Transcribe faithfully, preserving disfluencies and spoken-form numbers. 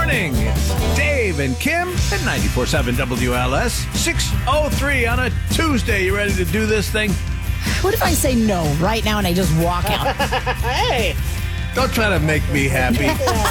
morning. It's Dave and Kim at ninety-four point seven W L S. six oh three on a Tuesday. You ready to do this thing? What if I say no right now and I just walk out? Hey! Don't try to make me happy.